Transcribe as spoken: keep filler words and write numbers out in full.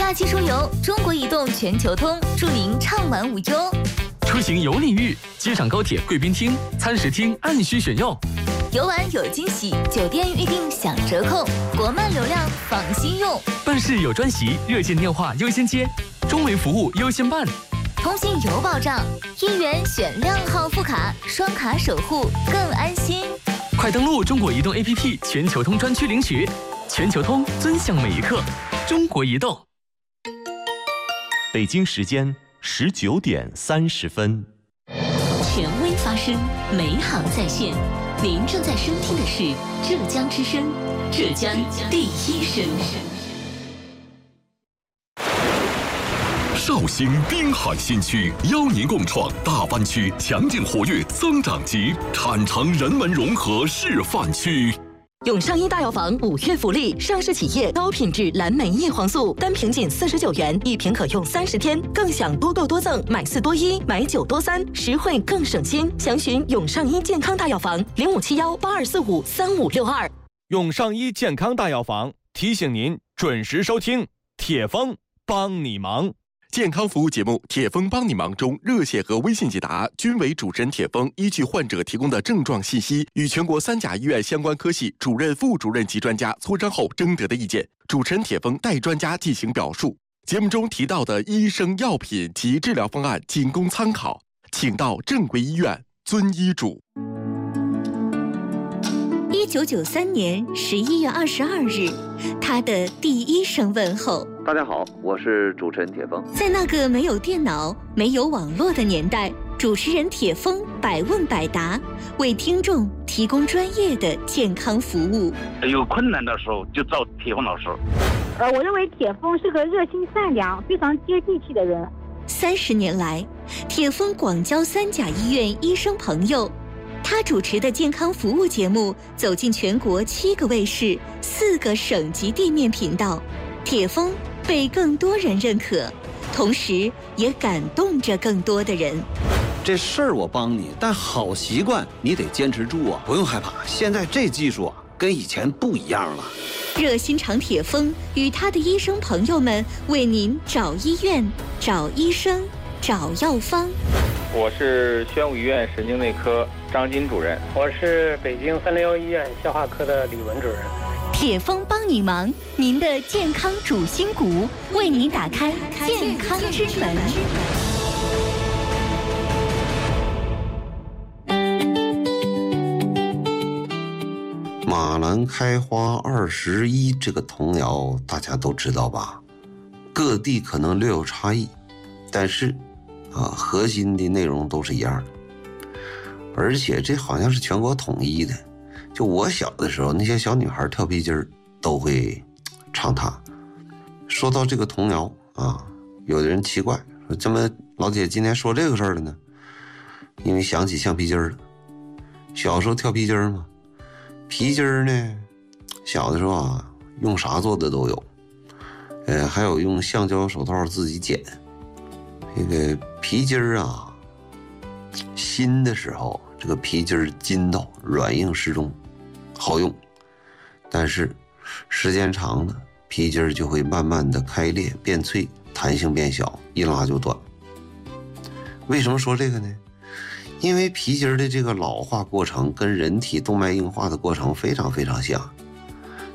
假期出游，中国移动全球通祝您畅玩无忧。 出行有礼遇，机场高铁贵宾厅、餐食厅按需选用。 游玩有惊喜，酒店预订享折扣，国漫流量放心用。 办事有专席，热线电话优先接，中维服务优先办。 通信有保障，一元选靓号副卡，双卡守护更安心。 快登录中国移动 A P P 全球通专区领取，全球通尊享每一刻。中国移动。 北京时间十九点三十分。 权威发声，美好在线。您正在收听的是浙江之声，浙江第一声。 绍兴滨海新区邀您共创大湾区强劲活跃增长极产城人文融合示范区。 永上一大药房五月福利，上市企业高品质蓝莓叶黄素，单瓶仅四十九元，一瓶可用三十天，更享多购多赠，买四多一，买九多三，实惠更省心。详询永上一健康大药房零五七幺八二四五三五六二。 永上一健康大药房提醒您准时收听铁峰帮你忙。 健康服务节目《铁峰帮你忙》中，热线和微信解答均为主持人铁峰依据患者提供的症状信息，与全国三甲医院相关科系主任、副主任及专家磋商后征得的意见，主持人铁峰代专家进行表述。节目中提到的医生、药品及治疗方案仅供参考，请到正规医院遵医嘱。 一九九三年十一月二十二日，他的第一声问候。 大家好，我是主持人铁峰。 在那个没有电脑、没有网络的年代，主持人铁峰百问百答，为听众提供专业的健康服务。 有困难的时候就找铁峰老师。 呃，我认为铁峰是个热心善良、非常接地气的人。 三十年来，铁峰广交三甲医院医生朋友。他主持的健康服务节目走进全国七个卫视、四个省级地面频道，铁峰被更多人认可，同时也感动着更多的人。 这事儿我帮你，但好习惯你得坚持住啊！不用害怕，现在这技术啊，跟以前不一样了。 热心肠铁峰与他的医生朋友们为您找医院、找医生、找药方。 我是宣武医院神经内科张金主任， 我是北京三零幺医院消化科的李文主任。 铁峰帮你忙，您的健康主心骨，为您打开健康之门。 马兰开花二十一这个童谣大家都知道吧？各地可能略有差异，但是啊，核心的内容都是一样的，而且这好像是全国统一的。就我小的时候，那些小女孩跳皮筋儿都会唱它。说到这个童谣啊，有的人奇怪，说怎么老姐今天说这个事儿了呢？因为想起橡皮筋儿了。小时候跳皮筋儿嘛，皮筋儿呢，小的时候啊，用啥做的都有，呃，还有用橡胶手套自己剪。这个皮筋儿啊，新的时候这个皮筋儿筋道软硬适中，好用。但是时间长了，皮筋儿就会慢慢的开裂变脆，弹性变小，一拉就断。为什么说这个呢？因为皮筋儿的这个老化过程跟人体动脉硬化的过程非常非常像。